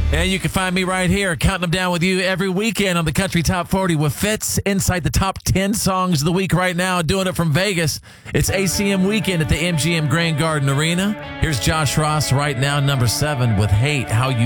And you can find me right here, counting them down with you every weekend on the Country Top 40 with Fitz inside the top 10 songs of the week right now, doing it from Vegas. It's ACM weekend at the MGM Grand Garden Arena. Here's Josh Ross right now, number 7 with Hate How You